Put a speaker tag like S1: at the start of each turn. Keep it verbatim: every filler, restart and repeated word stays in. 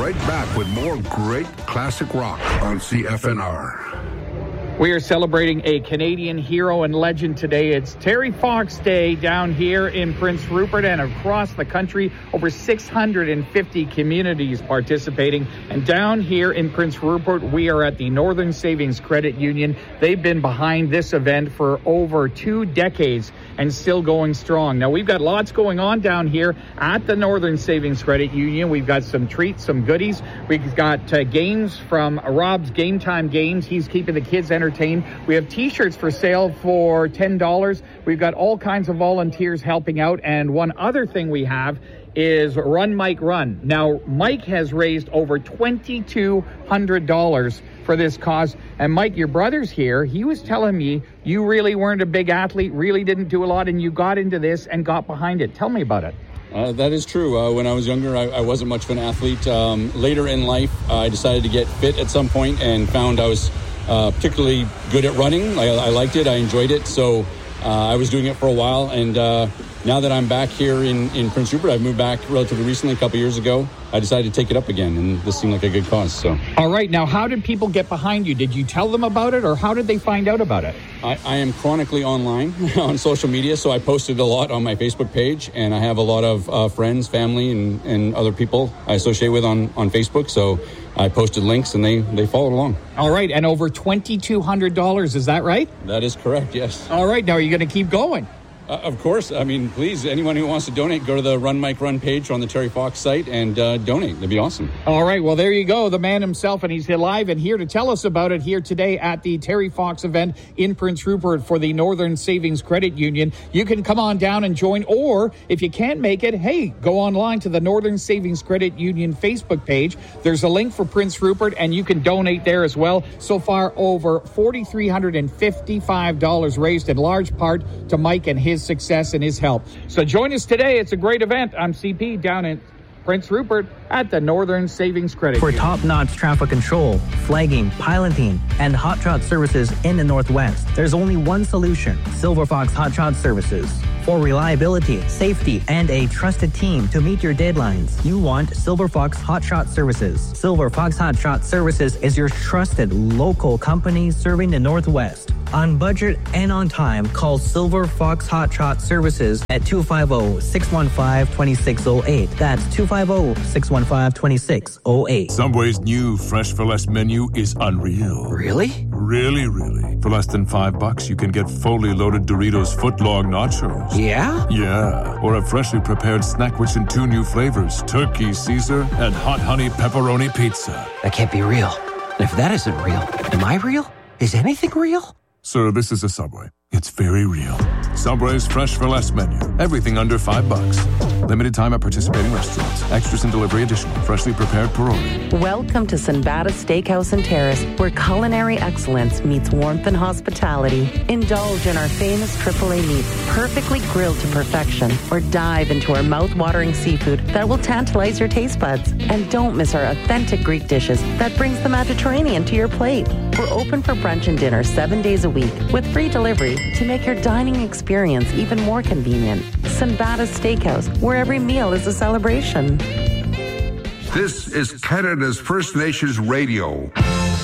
S1: right back with more great classic rock on C F N R.
S2: We are celebrating a Canadian hero and legend today. It's Terry Fox Day down here in Prince Rupert and across the country. Over six hundred fifty communities participating. And down here in Prince Rupert, we are at the Northern Savings Credit Union. They've been behind this event for over two decades and still going strong. Now, we've got lots going on down here at the Northern Savings Credit Union. We've got some treats, some goodies. We've got uh, games from Rob's Game Time Games. He's keeping the kids entertained. We have T-shirts for sale for ten dollars. We've got all kinds of volunteers helping out. And one other thing we have is Run Mike Run. Now, Mike has raised over twenty-two hundred dollars for this cause. And Mike, your brother's here. He was telling me you really weren't a big athlete, really didn't do a lot, and you got into this and got behind it. Tell me about it.
S3: Uh, that is true. Uh, when I was younger, I, I wasn't much of an athlete. Um, later in life, uh, I decided to get fit at some point and found I was uh, particularly good at running. I, I liked it. I enjoyed it. So uh, I was doing it for a while. And uh, now that I'm back here in, in Prince Rupert, I've moved back relatively recently, a couple years ago. I decided to take it up again, and this seemed like a good cause. So,
S2: all right. Now, how did people get behind you? Did you tell them about it, or how did they find out about it?
S3: I, I am chronically online on social media, so I posted a lot on my Facebook page, and I have a lot of uh, friends, family, and, and other people I associate with on, on Facebook. So I posted links, and they, they followed along.
S2: All right. And over twenty-two hundred dollars, is that right?
S3: That is correct, yes.
S2: All right. Now, are you going to keep going?
S3: Uh, of course. I mean, please, anyone who wants to donate, go to the Run Mike Run page on the Terry Fox site and uh, donate. That'd be awesome.
S2: All right. Well, there you go. The man himself, and he's live and here to tell us about it here today at the Terry Fox event in Prince Rupert for the Northern Savings Credit Union. You can come on down and join, or if you can't make it, hey, go online to the Northern Savings Credit Union Facebook page. There's a link for Prince Rupert, and you can donate there as well. So far, over four thousand three hundred fifty-five dollars raised in large part to Mike and his success and his help. So join us today. It's a great event. I'm C P down in Prince Rupert at the Northern Savings Credit
S4: For
S2: Union.
S4: top-notch traffic control, flagging, piloting, and hot shot services in the Northwest, there's only one solution: Silver Fox Hot Shot Services. For reliability, safety, and a trusted team to meet your deadlines, you want Silver Fox Hot Shot Services. Silver Fox Hot Shot Services is your trusted local company serving the Northwest. On budget and on time, call Silver Fox Hot Shot Services at two five zero, six one five, two six zero eight. That's two five zero, six one five, two six zero eight.
S5: Subway's new Fresh for Less menu is unreal.
S4: Really?
S5: Really, really. For less than five bucks, you can get fully loaded Doritos footlong nachos.
S4: Yeah?
S5: Yeah. Or a freshly prepared snack which in two new flavors, Turkey Caesar and Hot Honey Pepperoni Pizza.
S6: That can't be real. And if that isn't real, am I real? Is anything real?
S5: Sir, this is a Subway. It's very real. Subway's Fresh for Less menu. Everything under five bucks. Limited time at participating restaurants. Extras and delivery additional. Freshly prepared pierogi.
S7: Welcome to Sinbada Steakhouse and Terrace, where culinary excellence meets warmth and hospitality. Indulge in our famous triple A meats, perfectly grilled to perfection, or dive into our mouth-watering seafood that will tantalize your taste buds. And don't miss our authentic Greek dishes that brings the Mediterranean to your plate. We're open for brunch and dinner seven days a week with free delivery to make your dining experience even more convenient. Sinbada Steakhouse, where every meal is a celebration.
S1: This is Canada's First Nations Radio.